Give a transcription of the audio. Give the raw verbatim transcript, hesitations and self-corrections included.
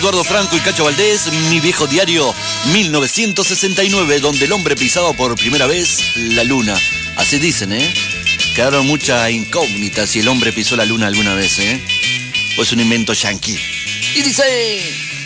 Eduardo Franco y Cacho Valdés, Mi viejo diario, mil novecientos sesenta y nueve, donde el hombre pisaba por primera vez la luna. Así dicen, ¿eh? Quedaron muchas incógnitas si el hombre pisó la luna alguna vez, ¿eh? O es un invento yanqui. Y dice...